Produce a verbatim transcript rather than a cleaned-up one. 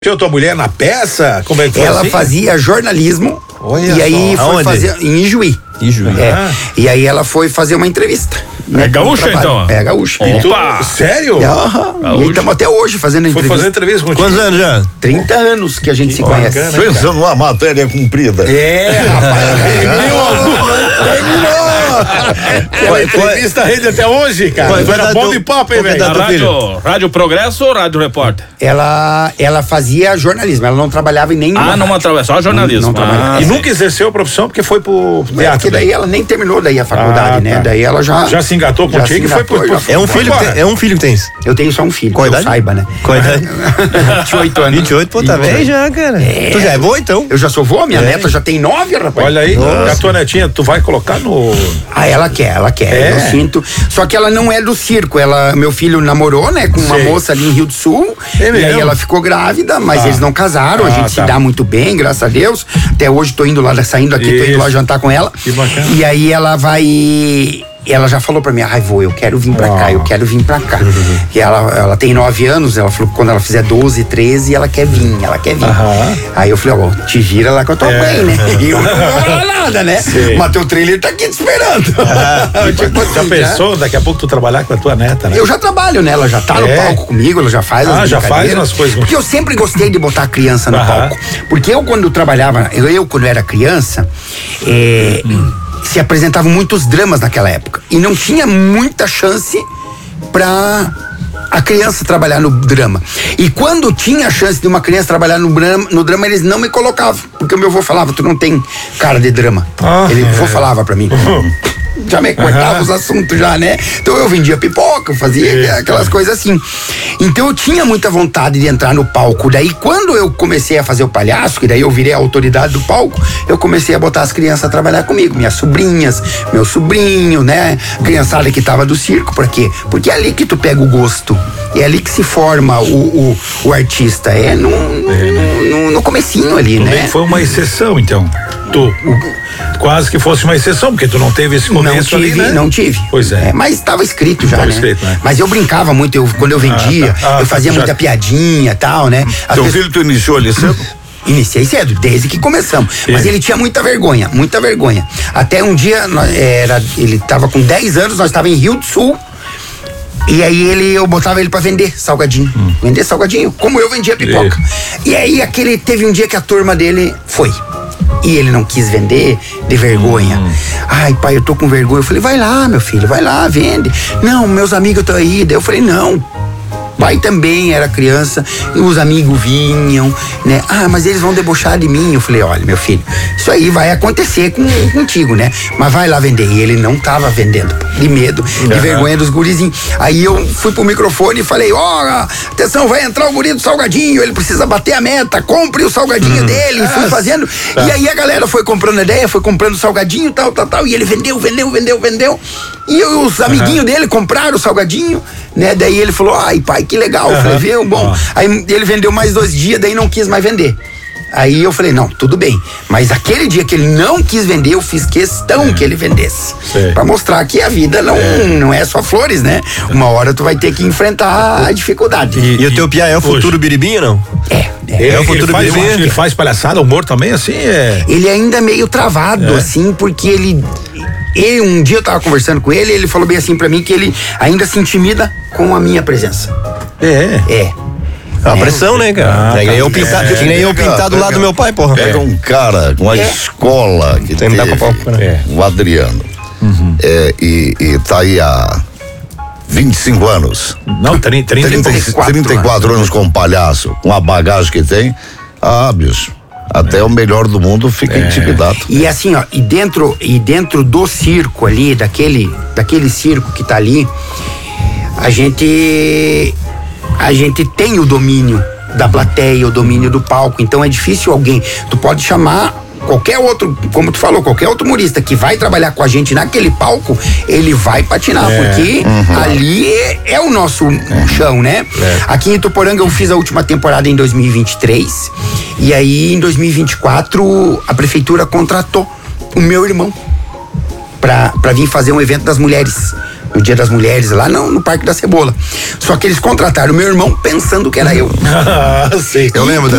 Tinha tua mulher na peça? Como é que foi? Ela assim? fazia jornalismo. Olha e aí só. foi Aonde? fazer em Ijuí. Ijuí. É. Ah. E aí ela foi fazer uma entrevista. É gaúcha, então? É gaúcha. E tu- Opa! Sério? Aham. E aí estamos até hoje fazendo Foi entrevista. fazer entrevista contigo? Quantos anos já? trinta anos que a gente se conhece. bacana. Pensa numa matéria cumprida. É, rapaz. Terminou! Aquela Qual- entrevista rende até hoje, cara. Qual- qual Era é bom teu- de papo, hein, qual é velho? da tua Rádio, Rádio Progresso ou Rádio Repórter? Ela, ela fazia jornalismo, ela não trabalhava em nenhuma. Ah, não através, só jornalismo. Não, não trabalhava. ah, E sim. nunca exerceu a profissão porque foi pro É, teatro. porque daí ela nem terminou daí a faculdade, Ah, né? tá. Daí ela já. Já se engatou já contigo se e foi engatou, pro- já pro- foi. É um filho que Agora. tem, é um filho que tens. Eu tenho só um filho, Qual que eu idade? saiba, né? Qual idade? vinte e oito anos. vinte e oito, pô, tá velho já, cara. Tu já é bom, então? Eu já sou vô, minha neta já tem nove, rapaz. Olha aí, a tua netinha, tu vai colocar no... Ah, ela quer, ela quer. É? Eu sinto. Só que ela não é do circo. Ela, meu filho namorou, né, com uma Sei. moça ali em Rio do Sul. É e aí mesmo? ela ficou grávida, mas Ah. eles não casaram. Ah, a gente tá. se dá muito bem, graças a Deus. Até hoje tô indo lá, saindo aqui, tô indo lá Isso. jantar com ela. Que bacana. E aí ela vai. Ela já falou pra mim, ai, vô, eu quero vir pra Ah. cá, eu quero vir pra cá. E ela, ela tem nove anos, ela falou que quando ela fizer doze, treze, ela quer vir, ela quer vir. Aham. Aí eu falei, ó, te vira lá com a tua É. mãe, né? E eu não vou falar nada, né? Sei. Mas teu trailer tá aqui te esperando. Tipo Já assim, pensou daqui a pouco tu trabalhar com a tua neta, né? eu já trabalho, né? Ela já tá no É? palco comigo, ela já faz Ah, as já brincadeiras. faz umas coisas. Porque eu sempre gostei de botar a criança no Aham. palco. Porque eu, quando trabalhava, eu, eu quando era criança, é, se apresentavam muitos dramas naquela época. E não tinha muita chance pra a criança trabalhar no drama. E quando tinha a chance de uma criança trabalhar no drama, no drama eles não me colocavam. Porque o meu avô falava, tu não tem cara de drama. Ah, Ele, o é. avô falava pra mim. Já me cortava Aham. os assuntos já, né? Então eu vendia pipoca, eu fazia aquelas coisas assim. Então eu tinha muita vontade de entrar no palco. Daí quando eu comecei a fazer o palhaço, que daí eu virei a autoridade do palco, eu comecei a botar as crianças a trabalhar comigo. Minhas sobrinhas, meu sobrinho, né? Criançada que tava do circo, por quê? Porque é ali que tu pega o gosto. É ali que se forma o, o, o artista. É no, no, no, no comecinho ali, Tu né? bem que foi uma exceção, então. Tu, quase que fosse uma exceção, porque tu não teve esse Não começo tive, ali, né? não tive. Pois é. Mas estava escrito já, Tava né? escrito, né? Mas eu brincava muito, eu, quando eu vendia, Ah, tá. Ah, eu fazia já- muita piadinha e tal, né? As Teu pessoas- filho, tu iniciou ali cedo? Iniciei cedo, desde que começamos. Mas É. ele tinha muita vergonha, muita vergonha. Até um dia, nós- era, ele tava com dez anos, nós estávamos em Rio do Sul. E aí ele, eu botava ele pra vender salgadinho. Hum. Vender salgadinho, como eu vendia pipoca. E aí aquele, teve um dia que a turma dele foi. E ele não quis vender de vergonha. Hum. Ai, pai, eu tô com vergonha. Eu falei, vai lá, meu filho, vai lá, vende. Não, meus amigos estão aí. Daí eu falei, não. Pai também era criança, e os amigos vinham, né? Ah, mas eles vão debochar de mim. Eu falei, olha, meu filho, isso aí vai acontecer com, contigo, né? Mas vai lá vender. E ele não tava vendendo, de medo, de vergonha dos gurizinhos. Aí eu fui pro microfone e falei, ó, atenção, vai entrar o guri do salgadinho, ele precisa bater a meta, compre o salgadinho dele. E fui fazendo. E aí a galera foi comprando a ideia, foi comprando o salgadinho, tal, tal, tal. E ele vendeu, vendeu, vendeu, vendeu. E os amiguinhos dele compraram o salgadinho, né? Daí ele falou, ai, pai, que legal. Eu falei, viu, bom. Aí ele vendeu mais dois dias, daí não quis mais vender. Aí eu falei, não, tudo bem. Mas aquele dia que ele não quis vender, eu fiz questão que ele vendesse. Sei. Pra mostrar que a vida não é, não é só flores, né? Uma hora tu vai ter que enfrentar a dificuldade. E, o teu piá é o Hoje. futuro biribinha, não? É, é. Ele, É o ele futuro faz, bebê. ele faz palhaçada, humor também, assim, é... Ele ainda é meio travado, assim, porque ele, ele. Um dia eu tava conversando com ele, ele falou bem assim pra mim que ele ainda se intimida com a minha presença. É. É. É uma pressão, né, cara? Ah, é que nem eu tá. pintar, É. que nem eu Pega- pintar do lado pega- do meu pai, porra. Pega um cara com a É. escola que Tem que dar teve, com palco, né? É. o Adriano, é, e, e tá aí há vinte e cinco anos. Não, trinta, trinta, trinta, trinta e quatro trinta e quatro anos como palhaço, com a bagagem que tem. Ah, bicho, até o melhor do mundo fica intimidado. E assim, ó, e dentro, e dentro do circo ali, daquele, daquele circo que tá ali, a gente, a gente tem o domínio da plateia, o domínio do palco, então é difícil alguém, tu pode chamar qualquer outro, como tu falou, qualquer outro humorista que vai trabalhar com a gente naquele palco, ele vai patinar, porque ali é, é o nosso chão, né? Aqui em Ituporanga eu fiz a última temporada em dois mil e vinte e três, e aí em dois mil e vinte e quatro a prefeitura contratou o meu irmão pra, pra vir fazer um evento das mulheres no Dia das Mulheres, lá no, no Parque da Cebola. Só que eles contrataram o meu irmão pensando que era eu. Ah, sei. Eu lembro